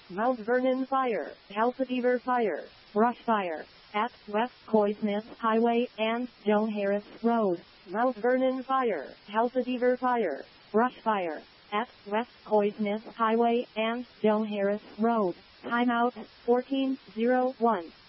Mount Vernon Fire, Halsadiver Fire, Brush Fire, at West Coisness Highway and Joe Harris Road. Mount Vernon Fire, Halsadiver Fire, Brush Fire, at West Coisness Highway and Joe Harris Road. Timeout 1401.